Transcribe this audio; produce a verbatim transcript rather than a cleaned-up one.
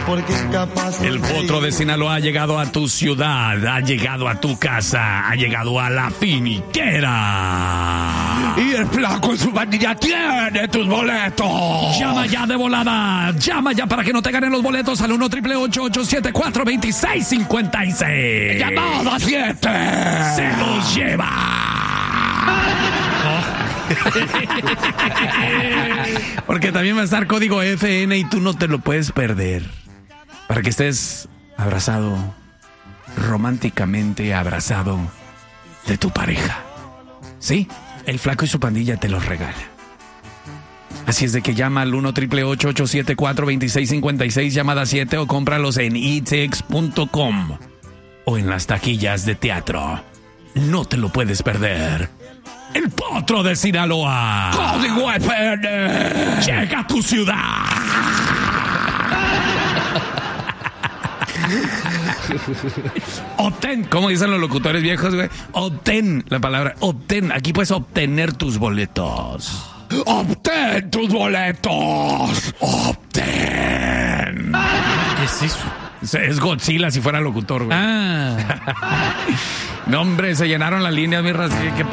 porque es capaz. El Potro de Sinaloa ha llegado a tu ciudad, ha llegado a tu casa, ha llegado a la finiquera. Y el flaco en su pandilla tiene tus boletos. Llama ya de volada, llama ya para que no te ganen los boletos al uno triple ocho ocho siete cuatro dos seis cinco seis. Llamada siete. Se los lleva. Porque también va a estar código F N y tú no te lo puedes perder. Para que estés abrazado, románticamente abrazado de tu pareja. Sí, el flaco y su pandilla te los regala. Así es de que llama al uno triple ocho ocho siete cuatro dos seis cinco seis, llamada siete, o cómpralos en e tix punto com o en las taquillas de teatro. No te lo puedes perder. El Potro de Sinaloa. Código F N. Llega a tu ciudad. Obtén, como dicen los locutores viejos, güey. Obtén, la palabra obtén. Aquí puedes obtener tus boletos. Obtén tus boletos. Obtén. ¿Qué es eso? Es Godzilla si fuera locutor, güey. Ah. No, hombre, se llenaron las líneas, mi ras- ¿Qué, qué